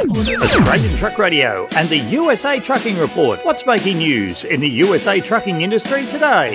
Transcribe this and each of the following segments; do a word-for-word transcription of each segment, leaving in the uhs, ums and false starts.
Australian Truck Radio and the U S A Trucking Report. What's making news in the U S A trucking industry today?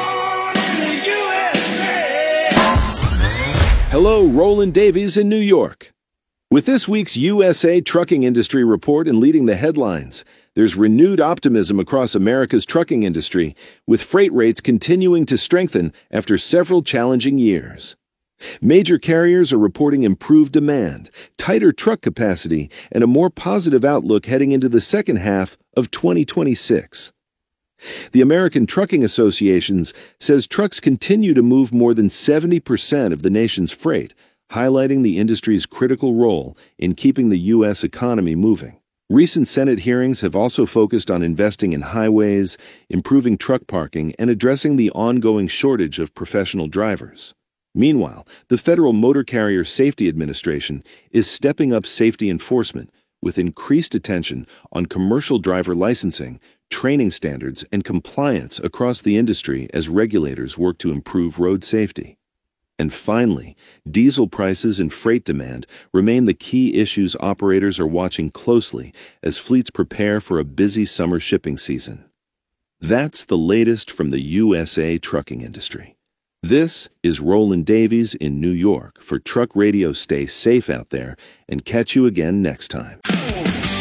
Hello, Roland Davies in New York. With this week's U S A Trucking Industry Report and leading the headlines, there's renewed optimism across America's trucking industry, with freight rates continuing to strengthen after several challenging years. Major carriers are reporting improved demand, tighter truck capacity, and a more positive outlook heading into the second half of twenty twenty-six. The American Trucking Association says trucks continue to move more than seventy percent of the nation's freight, highlighting the industry's critical role in keeping the U S economy moving. Recent Senate hearings have also focused on investing in highways, improving truck parking, and addressing the ongoing shortage of professional drivers. Meanwhile, the Federal Motor Carrier Safety Administration is stepping up safety enforcement with increased attention on commercial driver licensing, training standards, and compliance across the industry as regulators work to improve road safety. And finally, diesel prices and freight demand remain the key issues operators are watching closely as fleets prepare for a busy summer shipping season. That's the latest from the U S A trucking industry. This is Roland Davies in New York for Truck Radio. Stay safe out there and catch you again next time.